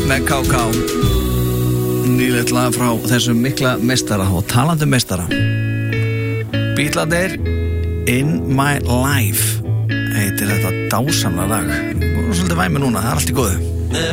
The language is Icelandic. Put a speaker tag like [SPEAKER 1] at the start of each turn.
[SPEAKER 1] með KK. Nýlegt lag frá þessum mikla meistara og talandi meistara. Bítlarnir In My Life heitir þetta dásamlega lag. Og svolítið væmi núna, það er allt í góðu.